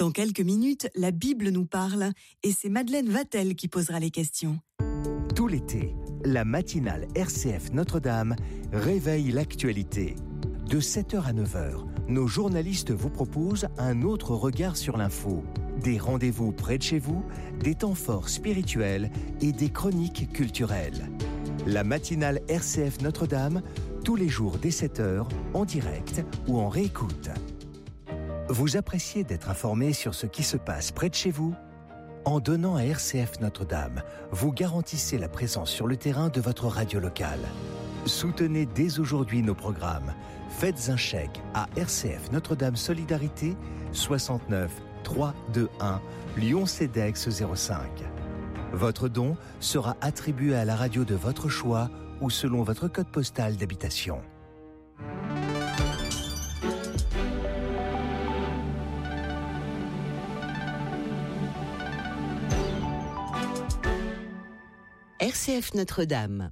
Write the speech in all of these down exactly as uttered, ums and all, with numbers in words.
Dans quelques minutes, la Bible nous parle et c'est Madeleine Vatel qui posera les questions. Tout l'été, la matinale R C F Notre-Dame réveille l'actualité. De sept heures à neuf heures, nos journalistes vous proposent un autre regard sur l'info. Des rendez-vous près de chez vous, des temps forts spirituels et des chroniques culturelles. La matinale R C F Notre-Dame, tous les jours dès sept heures, en direct ou en réécoute. Vous appréciez d'être informé sur ce qui se passe près de chez vous ? En donnant à R C F Notre-Dame, vous garantissez la présence sur le terrain de votre radio locale. Soutenez dès aujourd'hui nos programmes. Faites un chèque à R C F Notre-Dame Solidarité soixante-neuf trois deux un Lyon-Cedex zéro cinq. Votre don sera attribué à la radio de votre choix ou selon votre code postal d'habitation. R C F Notre-Dame.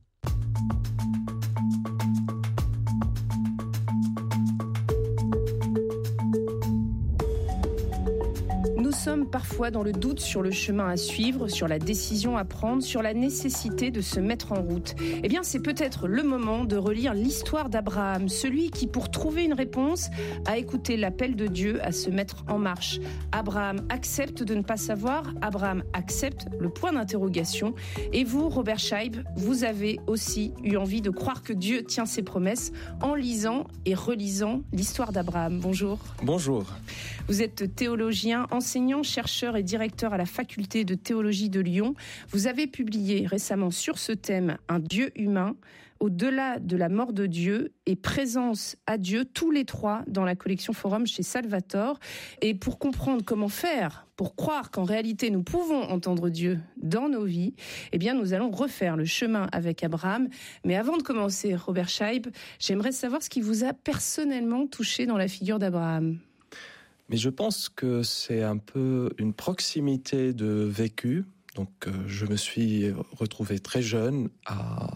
Nous sommes parfois dans le doute sur le chemin à suivre, sur la décision à prendre, sur la nécessité de se mettre en route. Eh bien, c'est peut-être le moment de relire l'histoire d'Abraham, celui qui, pour trouver une réponse, a écouté l'appel de Dieu à se mettre en marche. Abraham accepte de ne pas savoir, Abraham accepte le point d'interrogation. Et vous, Robert Scheib, vous avez aussi eu envie de croire que Dieu tient ses promesses en lisant et relisant l'histoire d'Abraham. Bonjour. Bonjour. Vous êtes théologien, enseignant, chercheur et directeur à la faculté de théologie de Lyon. Vous avez publié récemment sur ce thème « Un Dieu humain », au-delà de la mort de Dieu et présence à Dieu, tous les trois dans la collection Forum chez Salvator. Et pour comprendre comment faire, pour croire qu'en réalité nous pouvons entendre Dieu dans nos vies, eh bien nous allons refaire le chemin avec Abraham. Mais avant de commencer, Robert Scheib, j'aimerais savoir ce qui vous a personnellement touché dans la figure d'Abraham. Mais je pense que c'est un peu une proximité de vécu. Donc, euh, je me suis retrouvé très jeune à,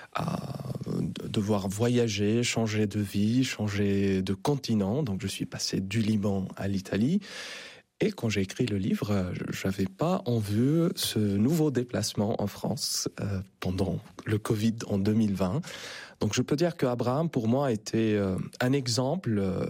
à devoir voyager, changer de vie, changer de continent. Donc, je suis passé du Liban à l'Italie. Et quand j'ai écrit le livre, je n'avais pas en vue ce nouveau déplacement en France euh, pendant le Covid en deux mille vingt. Donc, je peux dire que Abraham, pour moi, était euh, un exemple... Euh,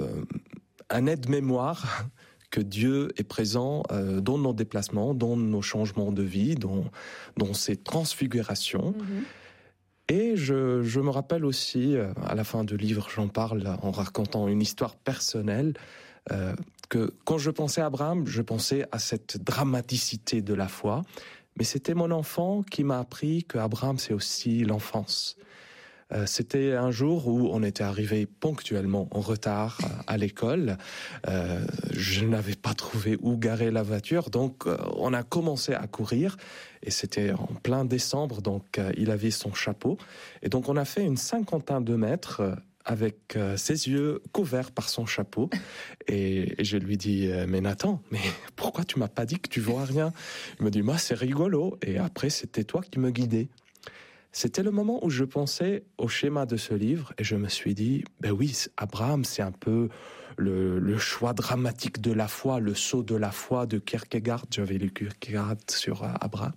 un aide-mémoire que Dieu est présent euh, dans nos déplacements, dans nos changements de vie, dans, dans ces transfigurations. Mm-hmm. Et je, je me rappelle aussi, euh, à la fin du livre, j'en parle en racontant une histoire personnelle, euh, que quand je pensais à Abraham, je pensais à cette dramaticité de la foi, mais c'était mon enfant qui m'a appris que Abraham, c'est aussi l'enfance. Euh, c'était un jour où on était arrivé ponctuellement en retard à, à l'école. Euh, je n'avais pas trouvé où garer la voiture, donc euh, on a commencé à courir. Et c'était en plein décembre, donc euh, il avait son chapeau. Et donc on a fait une cinquantaine de mètres euh, avec euh, ses yeux couverts par son chapeau. Et, et je lui dis euh, « Mais Nathan, mais pourquoi tu m'as pas dit que tu vois rien ?» Il me dit « Moi, c'est rigolo. » Et après, c'était toi qui me guidais. C'était le moment où je pensais au schéma de ce livre et je me suis dit, ben oui, Abraham, c'est un peu le, le choix dramatique de la foi, le saut de la foi de Kierkegaard. J'avais lu Kierkegaard sur Abraham.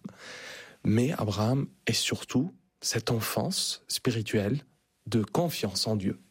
Mais Abraham est surtout cette enfance spirituelle de confiance en Dieu.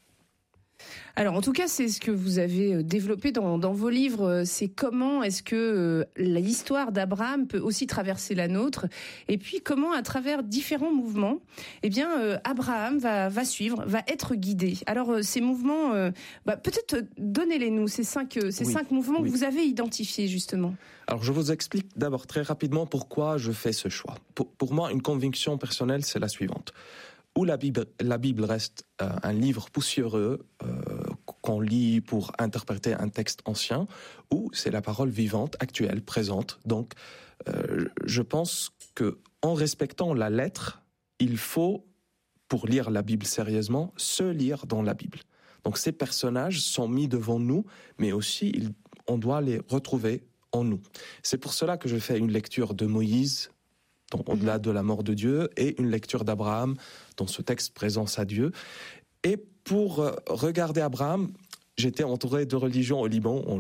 Alors, en tout cas, c'est ce que vous avez développé dans, dans vos livres. C'est comment est-ce que euh, l'histoire d'Abraham peut aussi traverser la nôtre, et puis comment, à travers différents mouvements, eh bien, euh, Abraham va, va suivre, va être guidé. Alors, euh, ces mouvements, euh, bah, peut-être donnez-les-nous, ces cinq, euh, ces oui, cinq mouvements oui. que vous avez identifiés, justement. Alors, je vous explique d'abord très rapidement pourquoi je fais ce choix. Pour, pour moi, une conviction personnelle, c'est la suivante. Où la Bible, la Bible reste euh, un livre poussiéreux euh, qu'on lit pour interpréter un texte ancien, ou c'est la parole vivante, actuelle, présente. Donc, euh, je pense que en respectant la lettre, il faut, pour lire la Bible sérieusement, se lire dans la Bible. Donc, ces personnages sont mis devant nous, mais aussi il, on doit les retrouver en nous. C'est pour cela que je fais une lecture de Moïse, Donc, au-delà de la mort de Dieu, et une lecture d'Abraham dans ce texte Présence à Dieu. Et pour regarder Abraham, j'étais entouré de religions au Liban. On